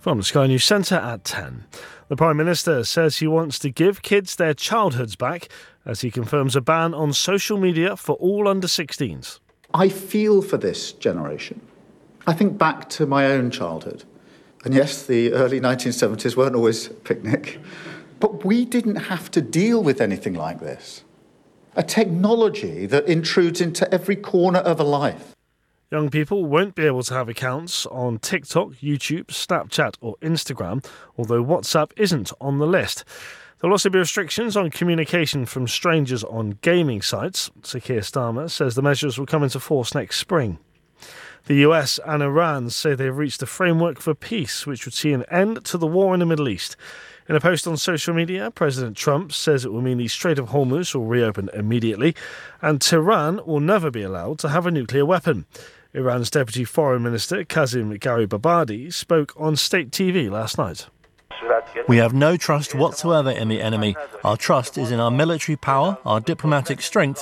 From the Sky News Centre at 10. The Prime Minister says he wants to give kids their childhoods back as he confirms a ban on social media for all under 16s. I feel for this generation. I think back to my own childhood. And yes, the early 1970s weren't always a picnic, but we didn't have to deal with anything like this. A technology that intrudes into every corner of a life. Young people won't be able to have accounts on TikTok, YouTube, Snapchat or Instagram, although WhatsApp isn't on the list. There'll also be restrictions on communication from strangers on gaming sites. Sir Keir Starmer says the measures will come into force next spring. The US and Iran say they've reached a framework for peace, which would see an end to the war in the Middle East. In a post on social media, President Trump says it will mean the Strait of Hormuz will reopen immediately, and Tehran will never be allowed to have a nuclear weapon. Iran's Deputy Foreign Minister Kazim Garibabadi spoke on state TV last night. We have no trust whatsoever in the enemy. Our trust is in our military power, our diplomatic strength